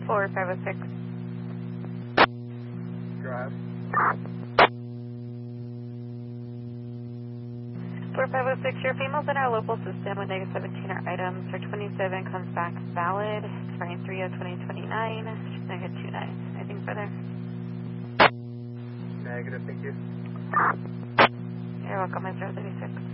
4506. Drive. 4506, your females in our local system with negative 17 are items. For 27 comes back valid, expiring 3 of 2029, negative 29. Anything further? Negative, thank you. You're welcome, Mr. 36.